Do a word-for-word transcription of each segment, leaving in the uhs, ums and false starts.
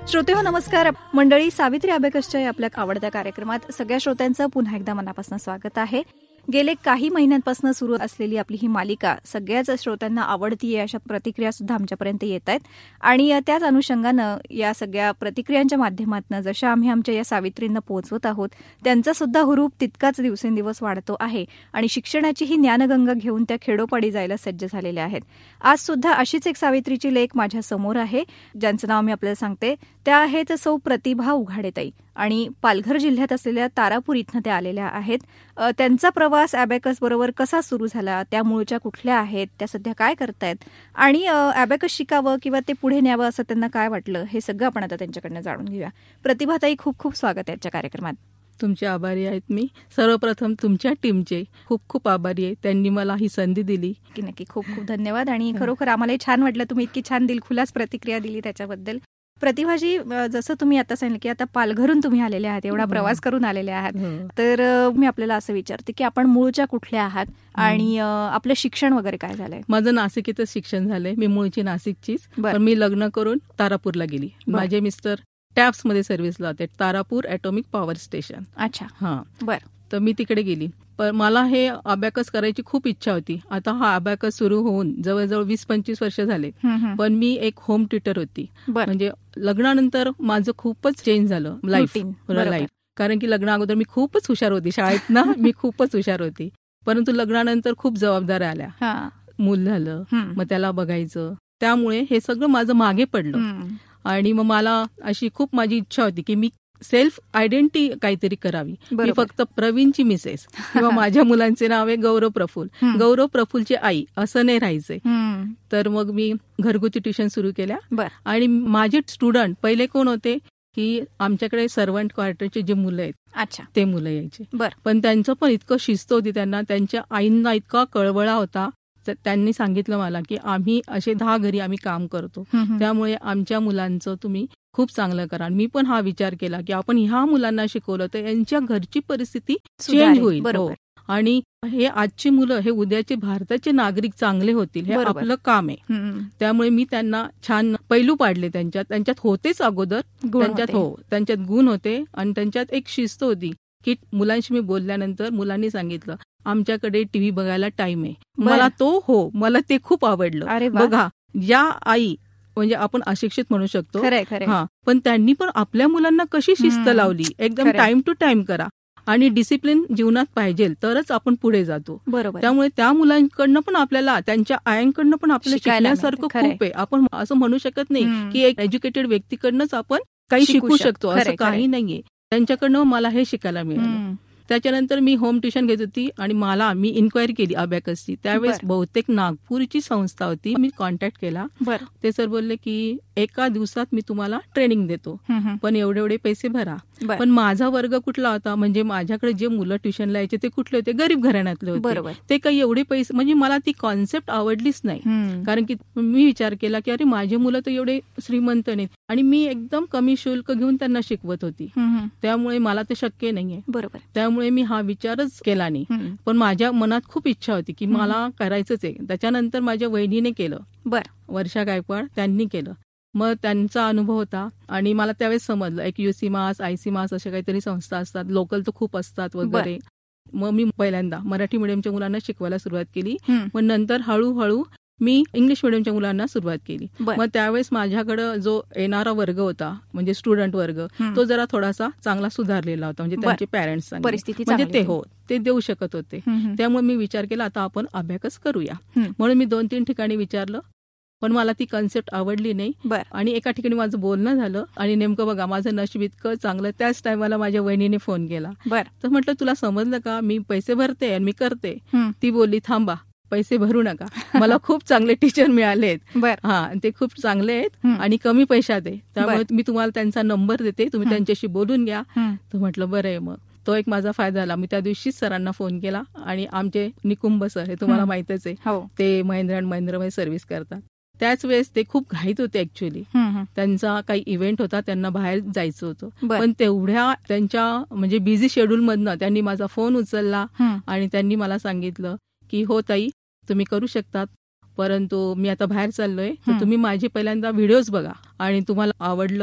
श्रोतेहो नमस्कार. मंडळी, सावित्री अबॅकसच्या या आपल्या आवडत्या कार्यक्रमात सगळ्या श्रोत्यांचं पुन्हा एकदा मनापासून स्वागत आहे. गेले काही महिन्यांपासून सुरू असलेली आपली ही मालिका सगळ्याच श्रोत्यांना आवडतीये अशा प्रतिक्रिया सुद्धा आमच्यापर्यंत येत आहेत. आणि त्याच अनुषंगानं या सगळ्या प्रतिक्रियांच्या माध्यमातून जशा आम्ही आमच्या या सावित्रींना पोहोचवत आहोत त्यांचा सुद्धा हुरूप तितकाच दिवसेंदिवस वाढतो आहे आणि शिक्षणाची ही ज्ञानगंगा घेऊन त्या खेडोपाडी जायला सज्ज झालेल्या आहेत. आज सुद्धा अशीच एक सावित्रीची लेक माझ्या समोर आहे, ज्यांचं नाव मी आपल्याला सांगते. त्या आहेत सौ प्रतिभा उघाडेताई आणि पालघर जिल्ह्यात असलेल्या तारापूर इथनं त्या आलेल्या आहेत. त्यांचा प्रवास अबॅकस बरोबर कसा सुरू झाला, त्या मूळच्या कुठल्या आहेत, त्या सध्या काय करतायत आणि अबॅकस शिकावं किंवा ते पुढे न्यावं असं त्यांना काय वाटलं, हे सगळं आपण आता त्यांच्याकडनं जाणून घेऊया. प्रतिभाताई, खूप खूप स्वागत आहे आजच्या कार्यक्रमात. तुमचे आभारी आहेत मी. सर्वप्रथम तुमच्या टीमचे खूप खूप आभारी आहे, त्यांनी मला ही संधी दिली. की नक्की खूप खूप धन्यवाद. आणि खरोखर आम्हालाही छान वाटलं, तुम्ही इतकी छान दिलखुलास प्रतिक्रिया दिली त्याच्याबद्दल. प्रतिभाजी, जसं तुम्ही आता सांगितलं की आता पालघरून तुम्ही आलेले आहात, एवढा प्रवास करून आलेले आहात, तर मी आपल्याला असं विचारते की आपण मूळच्या कुठल्या आहात आणि आपलं शिक्षण वगैरे काय झालंय? माझं नाशिक इथं शिक्षण झालंय. मी मूळची नाशिकचीच, पण मी लग्न करून तारापूरला गेली. माझे मिस्टर टॅप्स मध्ये सर्व्हिसला होते, तारापूर ॲटॉमिक पॉवर स्टेशन. अच्छा, हा बरं. तर मी तिकडे गेली. पण मला हे अबॅकस करायची खूप इच्छा होती. आता हा अबॅकस सुरू होऊन जवळजवळ वीस पंचवीस वर्ष झाले, पण मी एक होम ट्युटर होती. म्हणजे लग्नानंतर माझं खूपच चेंज झालं लाईफ लाईफ कारण की लग्ना अगोदर मी खूपच हुशार होती, शाळेत ना मी खूपच हुशार होती. परंतु लग्नानंतर खूप जबाबदाऱ्या आल्या, मूल झालं, मग त्याला बघायचं, त्यामुळे हे सगळं माझं मागे पडलं. आणि मग मला अशी खूप माझी इच्छा होती की मी सेल्फ आयडेंटिटी काहीतरी करावी. मी फक्त प्रवीणची मिसेस किंवा माझ्या मुलांचे नाव आहे गौरव प्रफुल, गौरव प्रफुलची आई असं नाही राहायचंय. तर मग मी घरगुती ट्युशन सुरू केल्या. आणि माझे स्टुडंट पहिले कोण होते की आमच्याकडे सर्वंट क्वार्टरचे जे मुलं आहेत, अच्छा, ते मुलं यायचे. पण त्यांचं पण इतकं शिस्त होती, त्यांना त्यांच्या आईंना इतका कळवळा होता. त्यांनी सांगितलं मला की आम्ही असे दहा घरी आम्ही काम करतो, त्यामुळे आमच्या मुलांचं तुम्ही खूप चांगलं करा. मी पण हा विचार केला की आपण ह्या मुलांना शिकवलं तर यांच्या घरची परिस्थिती चेंज होईल. आणि हे आजची मुलं हे उद्याचे भारताचे नागरिक चांगले होतील, हे आपलं काम आहे. त्यामुळे मी त्यांना छान पैलू पाडले. त्यांच्यात त्यांच्यात होतेच अगोदर, त्यांच्यात हो त्यांच्यात गुण होते आणि त्यांच्यात एक शिस्त होती की मुलांशी मी बोलल्यानंतर मुलांनी सांगितलं आमच्याकडे टीव्ही बघायला टाइम आहे. मला तो हो मला ते खूप आवडलं. बघा, या आई म्हणजे आपण अशिक्षित म्हणू शकतो, हा, पण त्यांनी पण आपल्या मुलांना कशी शिस्त लावली, एकदम टाइम टू टाइम करा आणि डिसिप्लिन जीवनात पाहिजे तरच आपण पुढे जातो. बरोबर. त्यामुळे त्या मुलांकडनं पण आपल्याला, त्यांच्या आयांकडनं पण आपल्याला शिकण्यासारखं खूप आहे. आपण असं म्हणू शकत नाही की एक एज्युकेटेड व्यक्तीकडनंच आपण काही शिकू शकतो, असं काही नाहीये. त्यांच्याकडनं मला हे शिकायला मिळालं. त्याच्यानंतर मी होम ट्युशन घेत होती आणि मला मी इन्क्वायरी केली अबॅकसची. त्यावेळेस बहुतेक नागपूरची संस्था होती, मी कॉन्टॅक्ट केला. ते सर बोलले की एका दिवसात मी तुम्हाला ट्रेनिंग देतो, पण एवढे एवढे पैसे भरा. पण माझा वर्ग कुठला होता, म्हणजे माझ्याकडे जे मुलं ट्युशनला यायचे ते कुठले होते, गरीब घराण्यातले होते. ते काही एवढे पैसे, म्हणजे मला ती कॉन्सेप्ट आवडलीच नाही. कारण की मी विचार केला की अरे माझे मुलं तर एवढे श्रीमंत नाहीत आणि मी एकदम कमी शुल्क घेऊन त्यांना शिकवत होती, त्यामुळे मला ते शक्य नाहीये. बरोबर. त्यामुळे मी हा विचारच केला नाही. पण माझ्या मनात खूप इच्छा होती की मला करायचंच आहे. त्याच्यानंतर माझ्या वहिनीने केलं, वर्षा गायकवाड, त्यांनी केलं. मग त्यांचा अनुभव होता आणि मला त्यावेळेस समजलं एक युसी मास, आयसी मास अशा काहीतरी संस्था असतात, लोकल तर खूप असतात वगैरे. मग मी पहिल्यांदा मराठी मीडियमच्या मुलांना शिकवायला सुरुवात केली. मग नंतर हळूहळू मी इंग्लिश मिडियमच्या मुलांना सुरुवात केली. मग त्यावेळेस माझ्याकडे जो येणारा वर्ग होता, म्हणजे स्टुडंट वर्ग, तो जरा थोडासा चांगला सुधारलेला होता. म्हणजे त्यांचे पॅरेंट्स परिस्थिती म्हणजे ते हो ते देऊ शकत होते. त्यामुळे मी विचार केला आता आपण अबॅकस करूया. म्हणून मी दोन तीन ठिकाणी विचारलं, पण मला ती कन्सेप्ट आवडली नाही. आणि एका ठिकाणी माझं बोलणं झालं आणि नेमकं बघा माझं नशीब इतकं चांगलं, त्याच टायमाला माझ्या वहिनीने फोन केला. तर म्हटलं तुला समजलं का, मी पैसे भरते आणि मी करते. ती बोलली थांबा, पैसे भरू नका, मला खूप चांगले टीचर मिळालेत, हा ते खूप चांगले आहेत आणि कमी पैशात आहे, त्यामुळे मी तुम्हाला त्यांचा नंबर देते, तुम्ही त्यांच्याशी बोलून घ्या. तर म्हटलं बरं आहे. मग तो एक माझा फायदा झाला. मी त्या दिवशीच सरांना फोन केला आणि आमचे निकुंभ सर, हे तुम्हाला माहितच आहे, ते महिंद्रा अँड महिंद्रामध्ये सर्व्हिस करतात. त्याच वेळेस ते खूप घाईत होते ऍक्च्युअली, त्यांचा काही इव्हेंट होता, त्यांना बाहेर जायचं होतं. पण तेवढ्या त्यांच्या म्हणजे बिझी शेड्यूल मधनं त्यांनी माझा फोन उचलला आणि त्यांनी मला सांगितलं की हो ताई तुम्ही करू शकतात, परंतु मी आता बाहेर चाललोय, तर तुम्ही माझे पहिल्यांदा व्हिडिओज बघा आणि तुम्हाला आवडलं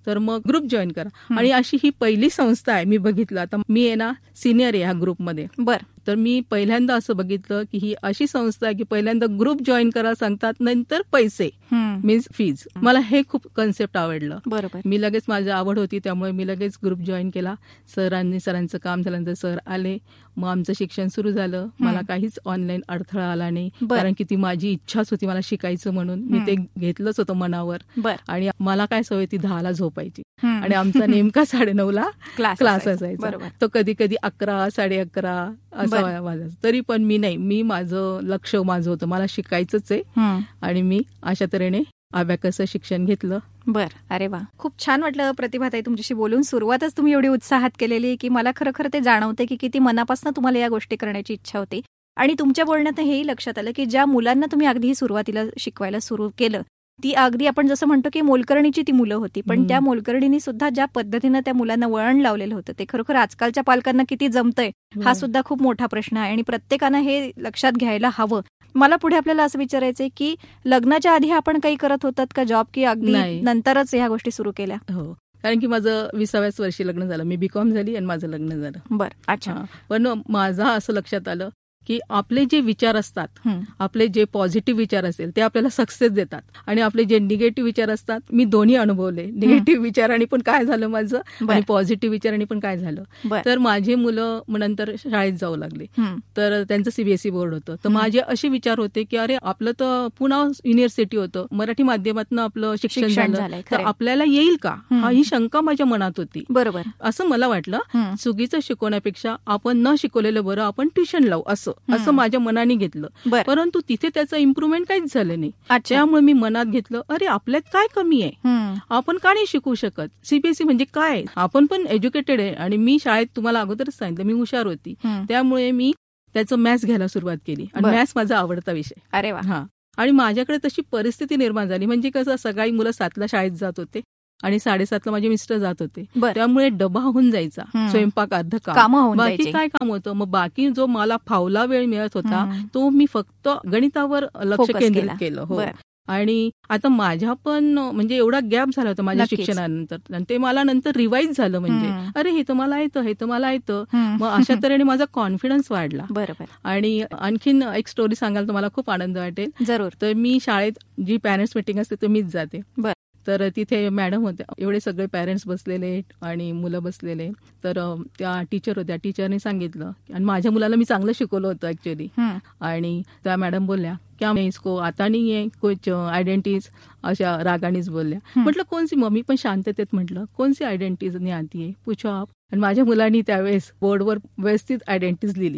तर मग ग्रुप जॉईन करा. आणि अशी ही पहिली संस्था आहे मी बघितलं. आता मी आहे ना सिनियर आहे ह्या ग्रुपमध्ये. बरं. तर मी पहिल्यांदा असं बघितलं की ही अशी संस्था आहे की पहिल्यांदा ग्रुप जॉईन करायला सांगतात, नंतर पैसे मीन्स फीज. मला हे खूप कन्सेप्ट आवडलं. बरोबर. मी लगेच माझी आवड होती त्यामुळे मी लगेच ग्रुप जॉईन केला. सरांनी सरांचं काम झाल्यानंतर सर आले, मग आमचं शिक्षण सुरू झालं. मला काहीच ऑनलाईन अडथळा आला नाही, कारण की ती माझी इच्छाच होती मला शिकायचं म्हणून. मी ते घेतलंच होतं मनावर. आणि मला काय सवय ती दहाला झोपायची आणि आमचा नेमका साडे नऊ ला क्लास असायचा. तो कधी कधी अकरा साडे अकरा असा वाजायचा. तरी पण मी नाही, मी माझं लक्ष माझं होतं, मला शिकायचंच आहे. आणि मी अशा तऱ्हेने अबॅकसचं शिक्षण घेतलं. बर. अरे वा, खूप छान वाटलं प्रतिभाताई तुमच्याशी बोलून. सुरुवातच तुम्ही एवढी उत्साहात केलेली की मला खरं खरं ते जाणवते की किती मनापासून तुम्हाला या गोष्टी करण्याची इच्छा होती. आणि तुमच्या बोलण्यात हेही लक्षात आलं की ज्या मुलांना तुम्ही अगदी सुरुवातीला शिकवायला सुरू केलं ती अगदी आपण जसं म्हणतो की मोलकरणीची ती मुलं होती, पण त्या मोलकरणीने सुद्धा ज्या पद्धतीनं त्या मुलांना वळण लावलेलं होतं ते खरोखर आजकालच्या पालकांना किती जमतंय हा सुद्धा खूप मोठा प्रश्न आहे. आणि प्रत्येकानं हे लक्षात घ्यायला हवं. मला पुढे आपल्याला असं विचारायचंय की लग्नाच्या आधी आपण काही करत होतात का जॉब, की अगदी नंतरच ह्या गोष्टी सुरू केल्या? हो, कारण की माझं विसाव्याच वर्षी लग्न झालं. मी बीकॉम झाली आणि माझं लग्न झालं. बरं. अच्छा. पण माझं असं लक्षात आलं की आपले जे विचार असतात, आपले जे पॉझिटिव्ह विचार असेल ते आपल्याला सक्सेस देतात, आणि आपले जे निगेटिव्ह विचार असतात, मी दोन्ही अनुभवले. निगेटिव्ह विचारांनी पण काय झालं माझं आणि पॉझिटिव्ह विचारांनी पण काय झालं. तर माझे मुलं नंतर शाळेत जाऊ लागले, तर त्यांचं सीबीएसई बोर्ड होतं. तर माझे असे विचार होते की अरे आपलं तर पुन्हा युनिव्हर्सिटी होतं, मराठी माध्यमातून आपलं शिक्षण झालं, तर आपल्याला येईल का, हा ही शंका माझ्या मनात होती. बरोबर. असं मला वाटलं चुकीचं शिकवण्यापेक्षा आपण न शिकवलेलं बरं, आपण ट्युशन लावू असं असं माझ्या मनाने घेतलं. परंतु तिथे त्याचं इम्प्रुव्हमेंट काहीच झालं नाही. त्यामुळे मी मनात घेतलं अरे आपल्यात काय कमी आहे, आपण का नाही शिकू शकत. सीबीएसई म्हणजे काय, आपण पण एज्युकेटेड आहे. आणि मी शाळेत तुम्हाला अगोदरच सांगितलं मी हुशार होती, त्यामुळे मी त्याचं मॅथ्स घ्यायला सुरुवात केली आणि मॅथ्स माझा आवडता विषय. अरे वा. हा. आणि माझ्याकडे तशी परिस्थिती निर्माण झाली, म्हणजे कसं सकाळी मुलं सातला शाळेत जात होते आणि साडेसातला माझे मिस्टर जात होते, त्यामुळे डबा होऊन जायचा, स्वयंपाक अर्ध काम, बाकी काय काम होतं. मग बाकी जो मला फावला वेळ मिळत होता तो मी फक्त गणितावर लक्ष केंद्रित केलं. हो. आणि आता माझ्या पण म्हणजे एवढा गॅप झाला होता माझ्या शिक्षणानंतर, आणि ते मला नंतर रिवाईज झालं, म्हणजे अरे हे तर मला येतं, हे तर मला येतं. मग अशा तऱ्हेने माझा कॉन्फिडन्स वाढला. बरोबर. आणि आणखीन एक स्टोरी सांगायला तर मला खूप आनंद वाटेल. जरूर. तर मी शाळेत जी पॅरेंट्स मीटिंग असते तर मीच जाते. तर तिथे मॅडम होत्या, एवढे सगळे पॅरेंट्स बसलेले आणि मुलं बसलेले. तर त्या टीचर होत्या, टीचरने सांगितलं, आणि माझ्या मुलाला मी चांगलं शिकवलं होतं ऍक्च्युअली. आणि त्या मॅडम बोलल्या क्या मैं इसको आता नहीं है कुछ आइडेंटिटीज, अशा रागानेच बोलल्या. म्हटलं कोणसी, मम्मी पण शांततेत म्हटलं कोणसी आयडेंटिटीज नाही आती है पूछो आप. आणि माझ्या मुलांनी त्यावेळेस बोर्डवर व्यवस्थित आयडेंटिटीज लिहिली.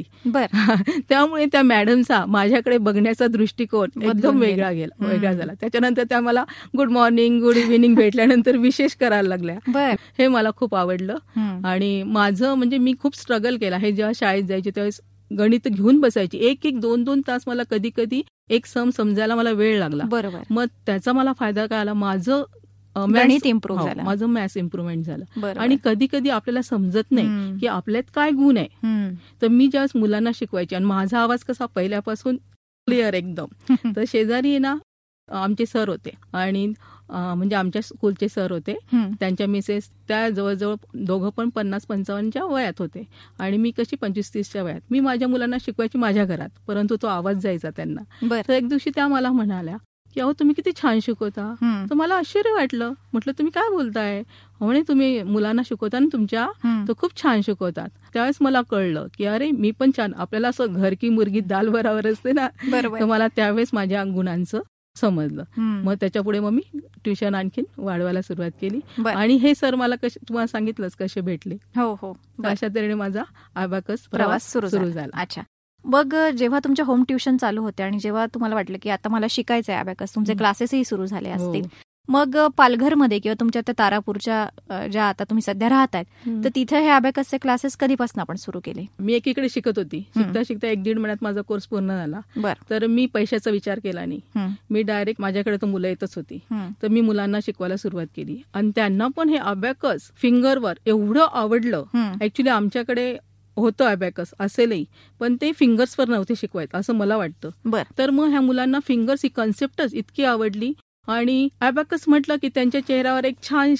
त्यामुळे त्या मॅडमचा माझ्याकडे बघण्याचा दृष्टिकोन एकदम वेगळा गेला वेगळा झाला. त्याच्यानंतर त्या मला गुड मॉर्निंग गुड इव्हिनिंग भेटल्यानंतर विशेष करायला लागल्या. हे मला खूप आवडलं. आणि माझं म्हणजे मी खूप स्ट्रगल केला. हे जेव्हा शाळेत जायचे त्यावेळेस गणित घेऊन बसायची, एक एक दोन दोन तास मला कधी कधी एक सम समजायला मला वेळ लागला. बरोबर. मग त्याचा मला फायदा काय आला, माझं गणित इम्प्रूव्ह झालं, माझं मॅथ्स इम्प्रुव्हमेंट झालं. आणि कधी कधी आपल्याला समजत नाही की आपल्यात काय गुण आहे. तर मी ज्यावेळेस मुलांना शिकवायचे, आणि माझा आवाज कसा पहिल्यापासून क्लिअर एकदम. तर शेजारी आहे ना आमचे सर होते, आणि म्हणजे आमच्या स्कूलचे सर होते, त्यांच्या मिसेस त्या जवळजवळ दोघं पण पन्नास पंचावन्नच्या वयात होते, आणि मी कशी पंचवीस तीसच्या वयात. मी माझ्या मुलांना शिकवायची माझ्या घरात, परंतु तो आवाज जायचा त्यांना. तर एक दिवशी त्या मला म्हणाल्या की अहो तुम्ही किती छान शिकवता. तर मला आश्चर्य वाटलं. म्हटलं तुम्ही काय बोलताय. म्हणे तुम्ही मुलांना शिकवता ना तुमच्या, तर खूप छान शिकवतात. त्यावेळेस मला कळलं की अरे मी पण छान, आपल्याला असं घर की मुर्गी दाल बराबर असते ना. तर मला त्यावेळेस माझ्या गुणांचं समजलं. मग त्याच्या पुढे मग मी ट्युशन आणखीन वाढवायला सुरुवात केली. आणि हे सर मला कसे तुम्हाला सांगितलंच कसे भेटले. हो हो. अशा तऱ्हेने माझा अबॅकस प्रवास सुरू झाला. अच्छा. मग जेव्हा तुमच्या होम ट्युशन चालू होते आणि जेव्हा तुम्हाला वाटलं की आता मला शिकायचं आहे अबॅकस, तुमचे क्लासेसही सुरू झाले असतील, मग पालघरमध्ये किंवा तुमच्या त्या तारापूरच्या ज्या आता तुम्ही सध्या राहतायत, तर तिथे हे अबॅकसचे क्लासेस कधीपासून आपण सुरू केले? मी एकीकडे शिकत होती. शिकता शिकता एक दीड महिन्यात माझा कोर्स पूर्ण झाला. तर मी पैशाचा विचार केला नाही. मी डायरेक्ट, माझ्याकडे तर मुलं येतच होती, तर मी मुलांना शिकवायला सुरुवात केली. आणि त्यांना पण हे अबॅकस फिंगरवर एवढं आवडलं. ऍक्च्युली आमच्याकडे होतं अबॅकस असेलही, पण ते फिंगर्सवर नव्हते शिकवायचं असं मला वाटतं. तर मग ह्या मुलांना फिंगर्स ही कन्सेप्टच इतकी आवडली, आणि अबॅकस म्हटलं की त्यांच्या चेहऱ्यावर एक छानशी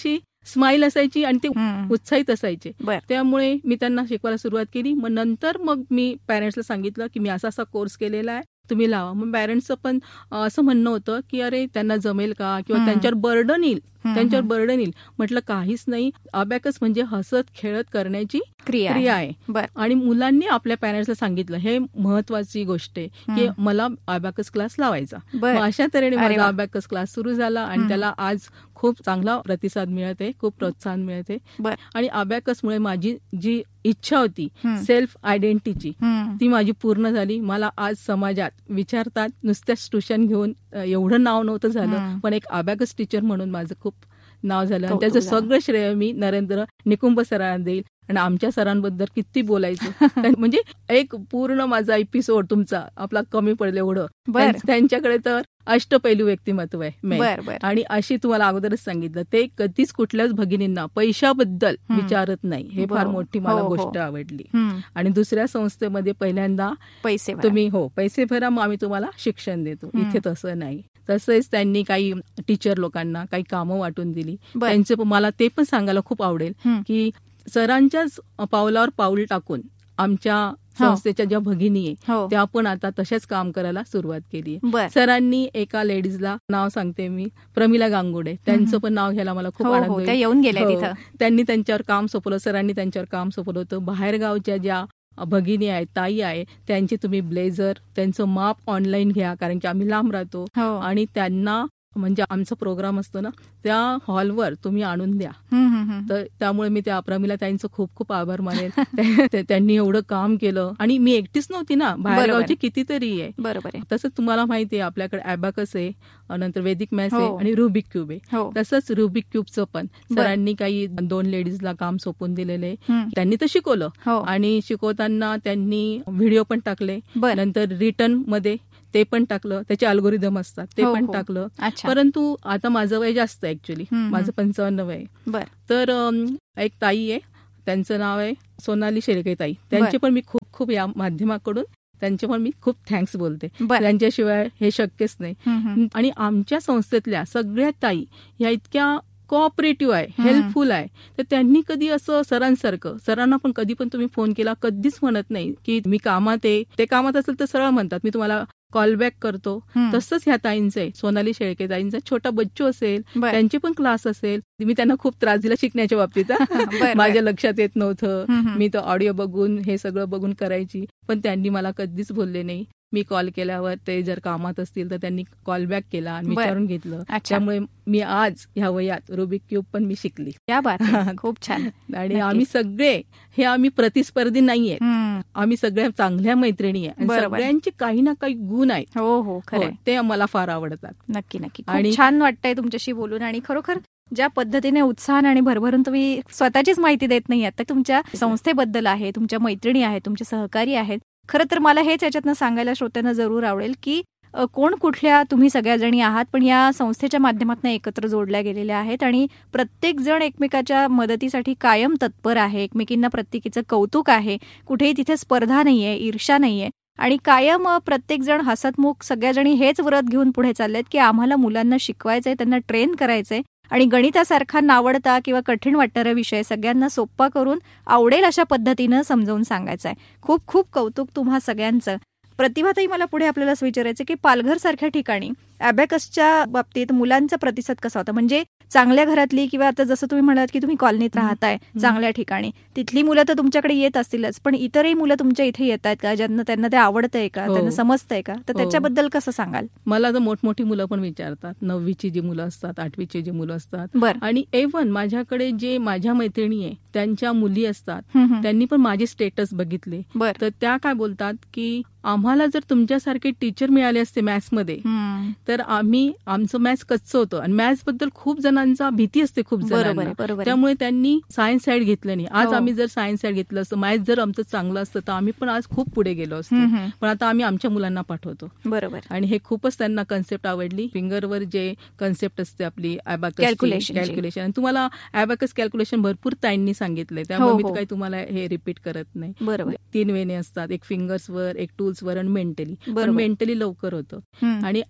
स्माईल असायची आणि ते हम्म. उत्साहित असायचे. बर. त्यामुळे मी त्यांना शिकवायला सुरुवात केली. मग नंतर मग मी पॅरेंट्सला सांगितलं की मी असा असा कोर्स केलेला आहे, तुम्ही लावा. मग पॅरेंट्सचं पण असं म्हणणं होतं की अरे त्यांना जमेल का, किंवा हम्म. त्यांच्यावर बर्डन येईल त्यांच्यावर हम्म. बर्डन येईल. म्हटलं काहीच नाही, अबॅकस म्हणजे हसत खेळत करण्याची क्रिया क्रिया आहे. आहे. बर. आणि मुलांनी आपल्या पॅरेंट्सला सांगितलं, हे महत्वाची गोष्ट आहे की हम्म. मला अबॅकस क्लास लावायचा. बर. मग अशा तऱ्हेने अरे माझा वा. अबॅकस क्लास सुरू झाला आणि हम्म. त्याला आज खूप चांगला प्रतिसाद मिळत आहे, खूप प्रोत्साहन मिळते. बर. आणि अबॅकसमुळे माझी जी इच्छा होती हम्म. सेल्फ आयडेंटिटीची, हम्म. ती माझी पूर्ण झाली. मला आज समाजात विचारतात, नुसत्याच ट्युशन घेऊन अ, एवढं नाव नव्हतं झालं, हम्म. पण एक अबॅकस टीचर म्हणून माझं खूप नाव झालं. आणि कौतुक त्याचं झालं. सगळं श्रेय मी नरेंद्र निकुंभ सरांना देईल. आणि आमच्या सरांबद्दल किती बोलायचं म्हणजे एक पूर्ण माझा एपिसोड तुमचा आपला कमी पडलं एवढं. बर. त्यां- त्यांच्याकडे तर अष्टपैलू व्यक्तिमत्व आहे main. बर. बर. आणि अशी तुम्हाला अगोदरच सांगितलं, ते कधीच कुठल्याच भगिनींना पैशाबद्दल हम्म. विचारत नाही. हे ब- फार मोठी मला हो, हो. गोष्ट आवडली. हम्म. आणि दुसऱ्या संस्थेमध्ये पहिल्यांदा पैसे भरा. तुम्ही हो पैसे भरा, मग आम्ही तुम्हाला शिक्षण देतो. हम्म. इथे तसं नाही. तसेच त्यांनी काही टीचर लोकांना काही कामं वाटून दिली. बर. त्यांचं पण मला ते पण सांगायला खूप आवडेल हम्म. की सरांच्याच पावलावर पाऊल टाकून आमच्या संस्थेच्या ज्या भगिनी आहे हो. त्या पण आता तशाच काम करायला सुरुवात केली आहे. बर. सरांनी एका लेडीजला नाव सांगते मी, प्रमिला गांगुडे, त्यांचं पण नाव घ्यायला मला खूप हो, आनंद हो, होईल. त्या येऊन गेल्या हो. तिथं. त्यांनी त्यांच्यावर काम सोपवलं, सरांनी त्यांच्यावर काम सोपवलं होतं. बाहेरगावच्या ज्या भगिनी आहेत, ताई आहे, त्यांचे तुम्ही ब्लेझर, त्यांचं माप ऑनलाईन घ्या, कारण की आम्ही लांब राहतो. हो. आणि त्यांना म्हणजे आमचा प्रोग्राम असतो ना, त्या हॉलवर तुम्ही आणून द्या. हम्म, हम्म, हम्म. तर त्यामुळे मी त्या प्रमिला ताईंचं खूप खूप आभार मानेल. त्या- त्यांनी एवढं काम केलं. आणि मी एकटीच नव्हती ना, बाहेरगावची कितीतरी आहे. बरोबर आहे. तसंच तुम्हाला माहिती आहे आपल्याकडे अबॅकस आहे, नंतर वैदिक मॅथ्स आहे हो. आणि रुबिक क्यूब आहे. हो. तसंच रुबिक क्यूबचं पण बर. सरांनी काही दोन लेडीजला काम सोपवून दिलेले. हम्म. त्यांनी तर शिकवलं हो. आणि शिकवताना त्यांनी व्हिडिओ पण टाकले, बर. नंतर रिटर्न मध्ये ते पण टाकलं, त्याचे अल्गोरिदम असतात ते हो, पण हो. टाकलं. अच्छा. परंतु आता माझं वय जास्त आहे ऍक्च्युली, हम्म, माझं हम्म. पंचावन्न वय आहे. बर. तर अम, एक ताई आहे, त्यांचं नाव आहे सोनाली शेळके ताई. त्यांचे पण मी खूप खूप या माध्यमाकडून त्यांचे पण मी खूप थँक्स बोलते. बर. त्यांच्याशिवाय हे शक्यच नाही. हम्म, हम्म. आणि आमच्या संस्थेतल्या सगळ्या ताई ह्या इतक्या कोऑपरेटिव्ह आहे, हम्म. हेल्पफुल आहे. तर त्यांनी कधी असं सरांसारखं, सरांना पण कधी पण तुम्ही फोन केला कधीच म्हणत नाही की मी कामात आहे, ते कामात असेल तर सरळ म्हणतात मी तुम्हाला कॉल बॅक करतो. हम्म. तसंच ह्या ताईंचं आहे, सोनाली शेळके ताईंचा छोटा बच्चू असेल, बर. त्यांचे पण क्लास असेल. मी त्यांना खूप त्रास दिला शिकण्याच्या बाबतीत. बर. माझ्या लक्षात येत नव्हतं, हम्म, हम्म. मी तर ऑडिओ बघून हे सगळं बघून करायची, पण त्यांनी मला कधीच बोलले नाही. मी कॉल केल्यावर ते जर कामात असतील तर त्यांनी कॉल बॅक केला आणि बर. विचारून घेतलं. अच्छा. त्यामुळे मी आज ह्या वयात रुबिक क्यूब पण मी शिकली. क्या बात आहे. खूप छान. आणि नक्कीच. आम्ही सगळे हे आम्ही प्रतिस्पर्धी नाहीये, हम्म. आम्ही सगळ्या चांगल्या मैत्रिणी आहे आणि बरोबर. सगळ्यांची काही ना काही गुण आहेत. हो, हो, हो, खरंय. ते मला फार आवडतात. नक्की नक्की. आणि- खूप छान वाटतंय तुमच्याशी बोलून. आणि खरोखर ज्या पद्धतीने उत्साहाने आणि भरभरून तुम्ही स्वतःचीच माहिती देत नाही आता तुमच्या संस्थेबद्दल आहे, तुमच्या मैत्रिणी आहेत, तुमचे सहकारी आहेत. खरं तर मला हेच याच्यातनं सांगायला श्रोत्यांना जरूर आवडेल की अ, कोण कुठल्या तुम्ही सगळ्याजणी आहात, पण या संस्थेच्या माध्यमातून एकत्र जोडल्या गेलेल्या आहेत आणि प्रत्येक जण एकमेकाच्या मदतीसाठी कायम तत्पर आहे. एकमेकींना प्रत्येकीचं कौतुक आहे. कुठेही तिथे स्पर्धा नाहीये, ईर्ष्या नाहीये. आणि कायम अ, प्रत्येक जण हसतमुख सगळ्याजणी हेच व्रत घेऊन पुढे चाललेत की आम्हाला मुलांना शिकवायचंय, त्यांना ट्रेन करायचंय आणि गणितासारखा नावडता किंवा कठीण वाटणारा विषय सगळ्यांना सोप्पा करून आवडेल अशा पद्धतीनं समजावून सांगायचा आहे. खूप खूप कौतुक तुम्हा सगळ्यांचं. प्रतिभाताई, मला पुढे आपल्याला असं विचारायचं की पालघर सारख्या ठिकाणी अबॅकसच्या बाबतीत मुलांचा प्रतिसाद कसा होता? म्हणजे चांगल्या घरातली किंवा आता जसं तुम्ही म्हणालात की तुम्ही कॉलनीत राहताय चांगल्या ठिकाणी, तिथली मुलं तर तुमच्याकडे येत असतीलच, पण इतरही मुलं तुमच्या इथे येत आहेत का, ज्यांना त्यांना ते आवडतंय का, हो. त्यांना समजतंय का? तर हो. त्याच्याबद्दल कसं सांगाल? मला तर मोठमोठी मुलं पण विचारतात, नववीची जी मुलं असतात, आठवीची जी मुलं असतात. बर. आणि एव्हन माझ्याकडे जे माझ्या मैत्रिणी आहे त्यांच्या मुली असतात, हम्म, हम्म. त्यांनी पण माझे स्टेटस बघितले. बर. तर त्या काय बोलतात की आम्हाला जर तुमच्यासारखे टीचर मिळाले असते मॅथ्समध्ये हम्म. तर आम्ही आमचं मॅथ्स कच्चं होतं आणि मॅथ्स बद्दल खूप जणांचा भीती असते खूप बरोबर जणांना. आहे, बरोबर आहे. त्यामुळे त्यांनी सायन्स साईड घेतलं नाही. आज हो. आम्ही जर सायन्स साईड घेतलं असतं, मॅथ्स जर आमचं चांगलं असतं तर आम्ही पण आज खूप पुढे गेलो असतो. हम्म, हम्म. पण आता आम्ही आमच्या मुलांना पाठवतो बरोबर. आणि हे खूपच त्यांना कन्सेप्ट आवडली. फिंगरवर जे कन्सेप्ट असते आपली अबॅकस Calculation ची. कॅल्क्युलेशन, आणि तुम्हाला अबॅकस कॅल्क्युलेशन भरपूर ताईंनी सांगितलंय, त्यामुळे हो, मी हो. तर काही तुम्हाला हे रिपीट करत नाही. बरोबर. तीन वेने असतात, एक फिंगर्सवर, एक टूल्सवर आणि मेंटली. पण बरोबर. मेंटली लवकर होतं. हम्म. आणि आणखीन एक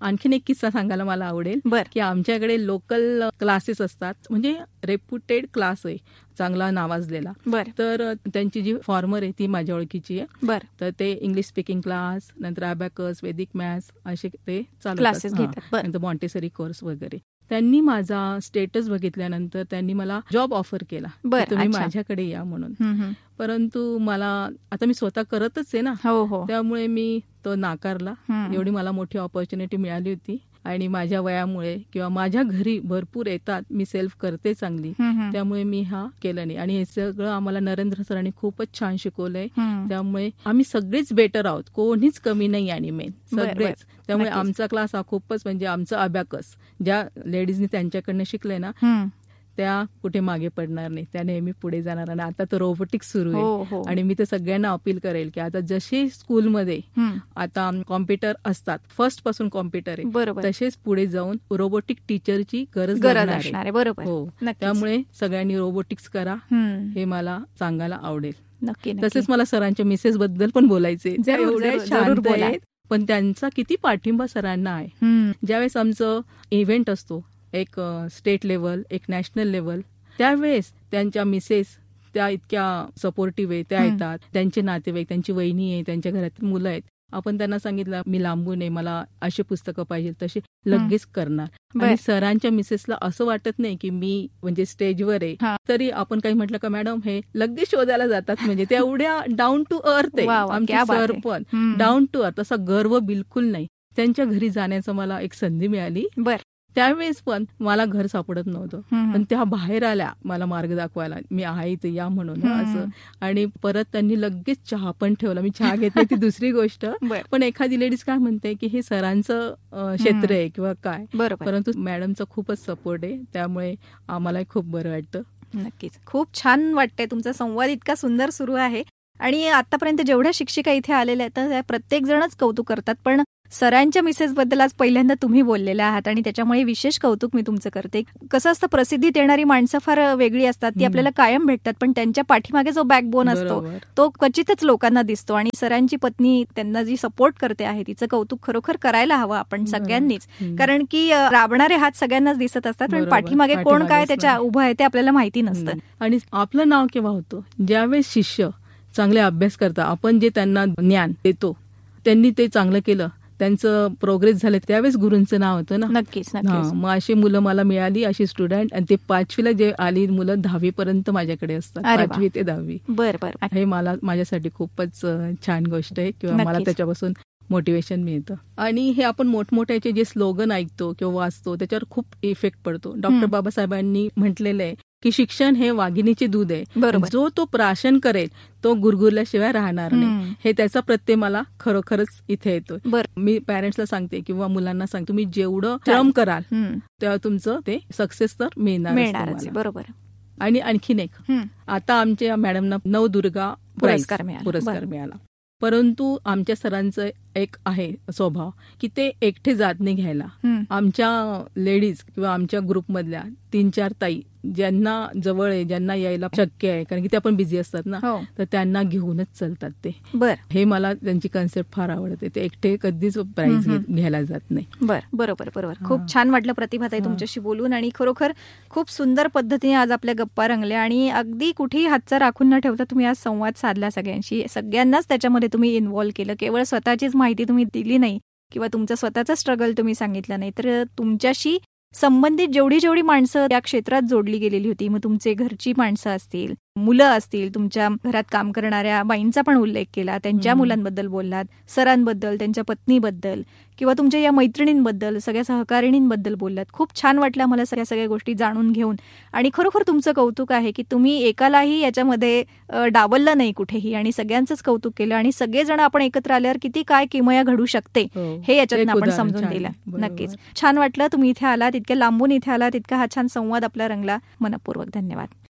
किस्सा सांगायला मला आवडेल बर. की आमच्याकडे लोकल क्लासेस असतात, म्हणजे रेप्युटेड क्लास आहे, चांगला नावाजलेला. बर. तर त्यांची जी फॉर्मर आहे ती माझ्या ओळखीची आहे. बर. तर ते इंग्लिश स्पीकिंग क्लास, नंतर अबॅकस, वैदिक मॅथ्स असे ते चालू क्लासेस घेतात. नंतर मॉन्टेसरी कोर्स वगैरे. त्यांनी माझा स्टेटस बघितल्यानंतर त्यांनी मला जॉब ऑफर केला, तुम्ही माझ्याकडे या म्हणून. परंतु मला आता मी स्वतः करतच आहे ना, त्यामुळे मी तो नाकारला. एवढी मला मोठी ऑपॉर्च्युनिटी मिळाली होती आणि माझ्या वयामुळे किंवा माझ्या घरी भरपूर येतात, मी सेल्फ करते चांगली, त्यामुळे मी हा केलं नाही. आणि हे सगळं आम्हाला नरेंद्र सरांनी खूपच छान शिकवलंय. त्यामुळे आम्ही सगळेच बेटर आहोत, कोणीच कमी नाही आणि मेन सगळेच. त्यामुळे आमचा क्लास हा खूपच, म्हणजे आमचं अबॅकस ज्या लेडीजनी त्यांच्याकडनं शिकलंय ना त्या कुठे मागे पडणार नाही, त्या नेहमी पुढे जाणार. आणि आता तर रोबोटिक्स सुरू आहे आणि मी तर सगळ्यांना अपील करेल की आता जसे स्कूलमध्ये आता कॉम्प्युटर असतात, फर्स्ट पासून कॉम्प्युटर आहे, तसेच पुढे जाऊन रोबोटिक टीचरची गरज असणार आहे. हो, त्यामुळे सगळ्यांनी रोबोटिक्स करा हे मला सांगायला आवडेल. नक्की. तसेच मला सरांच्या मिसेस बद्दल पण बोलायचे, त्या एवढ्या शांत आहेत पण त्यांचा किती पाठिंबा सरांना आहे. ज्यावेळेस आमचं इव्हेंट असतो, एक स्टेट लेवल, एक नॅशनल लेवल, त्यावेळेस त्यांच्या मिसेस त्या इतक्या सपोर्टिव्ह आहे, त्या येतात, त्यांचे नातेवाईक, त्यांची वहिनी आहे, त्यांच्या घरातील मुलं आहेत. आपण त्यांना सांगितलं मी लांबून आहे, मला अशी पुस्तकं पाहिजे, तशी लगेच करणार. आणि सरांच्या मिसेसला असं वाटत नाही की मी म्हणजे स्टेजवर आहे तरी आपण काही म्हटलं का मॅडम हे लगेच शोधायला जातात. म्हणजे त्या एवढ्या डाऊन टू अर्थ आहे. आमचे सर पण डाऊन टू अर्थ, असा गर्व बिलकुल नाही. त्यांच्या घरी जाण्याचं मला एक संधी मिळाली. त्यावेळेस पण मला घर सापडत नव्हतं, पण त्या बाहेर आल्या मला मार्ग दाखवायला, मी आहे इथे या म्हणून असं. आणि परत त्यांनी लगेच चहा पण ठेवला. मी चहा घेतली ती दुसरी गोष्ट, पण एखादी लेडीज काय म्हणते की हे सरांचं क्षेत्र आहे किंवा काय, परंतु मॅडमचा खूपच सपोर्ट आहे, त्यामुळे आम्हाला खूप बरं वाटतं. नक्कीच, खूप छान वाटतंय. तुमचा संवाद इतका सुंदर सुरू आहे आणि आतापर्यंत जेवढ्या शिक्षिका इथे आलेल्या आहेत त्या प्रत्येक जणच कौतुक करतात, पण सरांच्या मिसेस बद्दल आज पहिल्यांदा तुम्ही बोललेला आहात आणि त्याच्यामुळे विशेष कौतुक मी तुमचं करते. कसं असतं, प्रसिद्धीत येणारी माणसं फार वेगळी असतात, ती आपल्याला कायम भेटतात, पण त्यांच्या पाठीमागे जो बॅकबोन असतो तो क्वचितच लोकांना दिसतो. आणि सरांची पत्नी त्यांना जी सपोर्ट करते आहे तिचं कौतुक खरोखर करायला हवं आपण सगळ्यांनीच, कारण की राबणारे हात सगळ्यांनाच दिसत असतात, पण पाठीमागे कोण काय त्याच्या उभं आहे ते आपल्याला माहिती नसतं. आणि आपलं नाव केव्हा होतं, ज्यावेळेस शिष्य चांगले अभ्यास करतात, आपण जे त्यांना ज्ञान देतो त्यांनी ते चांगलं केलं, त्यांचं प्रोग्रेस झालं, त्यावेळेस गुरूंचं नाव होतं ना. नक्कीच. मग अशी मुलं मला मिळाली, अशी स्टुडंट. आणि ते पाचवीला जे आली मुलं दहावी पर्यंत माझ्याकडे असतात, पाचवी ते दहावी. बरं बरं. हे मला माझ्यासाठी खूपच छान गोष्ट आहे किंवा मला त्याच्यापासून मोटिवेशन मिळतं. आणि हे आपण मोठमोठ्याचे जे स्लोगन ऐकतो किंवा वाचतो त्याच्यावर खूप इफेक्ट पडतो. डॉक्टर बाबासाहेबांनी म्हटलेलं आहे की शिक्षण हे वाघिणीचे दूध आहे, जो तो प्राशन करेल तो गुरगुरल्याशिवाय राहणार नाही. हे त्याचा प्रत्यय मला खरोखरच इथे येतो. मी पॅरेंट्सला सांगते किंवा मुलांना सांगते, तुम्ही जेवढं श्रम कराल तेव्हा तुमचं ते सक्सेस तर मिळणार. बरोबर. आणि आणखीन एक, आता आमच्या मॅडमना नवदुर्गा पुरस्कार पुरस्कार मिळाला, परंतु आमच्या सरांचं एक आहे स्वभाव की ते एकटे जात नाही घ्यायला. आमच्या लेडीज किंवा आमच्या ग्रुपमधल्या तीन चार ताई ज्यांना जवळ आहे, ज्यांना यायला शक्य आहे, कारण की ते आपण बिझी असतात ना, तर त्यांना घेऊनच चालतात ते. हे मला त्यांची कन्सेप्ट फार आवडते, ते एकटे कधीच प्राइज घ्यायला जात नाही. बरं, बरोबर बरोबर. खूप छान वाटलं प्रतिभाताई तुमच्याशी बोलून आणि खरोखर खूप सुंदर पद्धतीने आज आपल्या गप्पा रंगल्या आणि अगदी कुठेही हातचा राखून न ठेवता तुम्ही आज संवाद साधला सगळ्यांशी, सगळ्यांनाच त्याच्यामध्ये तुम्ही इन्व्हॉल्व केलं. केवळ स्वतःचीच माहिती तुम्ही दिली नाही किंवा तुमचं स्वतःचं स्ट्रगल तुम्ही सांगितलं नाही, तर तुमच्याशी संबंधित जेवढी जेवढी माणसं या क्षेत्रात जोडली गेलेली होती, मग तुमचे घरची माणसं असतील, मुलं असतील, तुमच्या घरात काम करणाऱ्या बाईंचा पण उल्लेख केला, त्यांच्या मुलांबद्दल बोललात, सरांबद्दल, त्यांच्या पत्नीबद्दल किंवा तुमच्या या मैत्रिणींबद्दल, सगळ्या सहकारिणींबद्दल बोललात. खूप छान वाटलं मला सगळ्या सगळ्या गोष्टी जाणून घेऊन. आणि खरोखर तुमचं कौतुक आहे की तुम्ही एकालाही याच्यामध्ये डावललं नाही कुठेही आणि सगळ्यांचंच कौतुक केलं आणि सगळेजण आपण एकत्र आल्यावर किती काय किमया घडू शकते हे याच्यातून आपण समजून दिलं. नक्कीच छान वाटलं तुम्ही इथे आलात, इतक्या लांबून इथे आलात, इतका हा छान संवाद आपला रंगला. मनपूर्वक धन्यवाद.